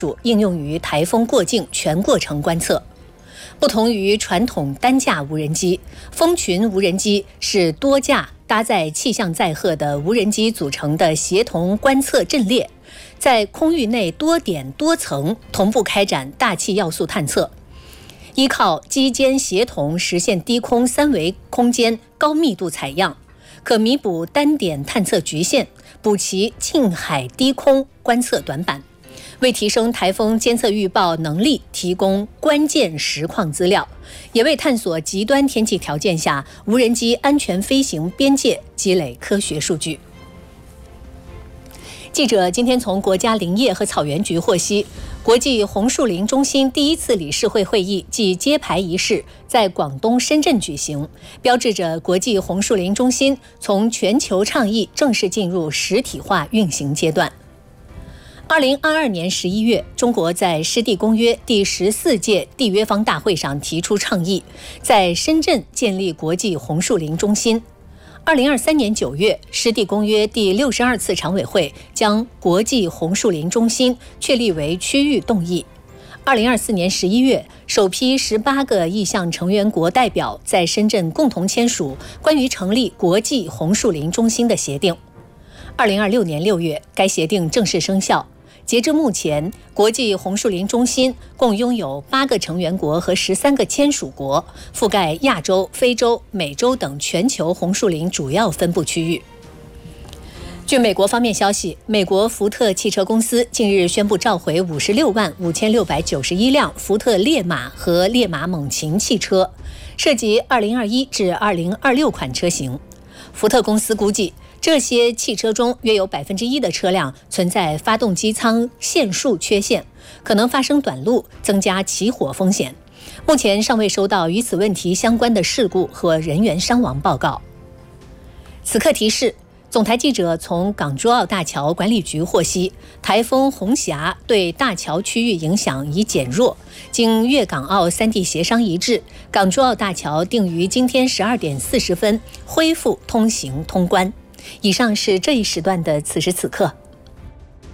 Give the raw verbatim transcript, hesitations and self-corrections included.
应用于台风过境全过程观测。不同于传统单架无人机，蜂群无人机是多架搭载气象载荷的无人机组成的协同观测阵列，在空域内多点多层同步开展大气要素探测，依靠机间协同实现低空三维空间高密度采样，可弥补单点探测局限，补齐近海低空观测短板，为提升台风监测预报能力提供关键实况资料，也为探索极端天气条件下无人机安全飞行边界积累科学数据。记者今天从国家林业和草原局获悉，国际红树林中心第一次理事会会议暨揭牌仪式在广东深圳举行，标志着国际红树林中心从全球倡议正式进入实体化运行阶段。二零二二年十一月，中国在湿地公约第十四届缔约方大会上提出倡议，在深圳建立国际红树林中心。二零二三年九月，湿地公约第六十二次常委会将国际红树林中心确立为区域动议。二零二四年十一月，首批十八个意向成员国代表在深圳共同签署关于成立国际红树林中心的协定。二零二六年六月，该协定正式生效。截至目前，国际红树林中心共拥有八个成员国和十三个签署国，覆盖亚洲、非洲、美洲等全球红树林主要分布区域。据美国方面消息，美国福特汽车公司近日宣布召回五十六万五千六百九十一辆福特烈马和烈马猛禽汽车，涉及二零二一至二零二六款车型。福特公司估计，这些汽车中约有百分之一的车辆存在发动机舱线束缺陷，可能发生短路，增加起火风险。目前尚未收到与此问题相关的事故和人员伤亡报告。此刻提示，总台记者从港珠澳大桥管理局获悉，台风红霞对大桥区域影响已减弱，经粤港澳三地协商一致，港珠澳大桥定于今天十二点四十分恢复通行通关。以上是这一时段的此时此刻。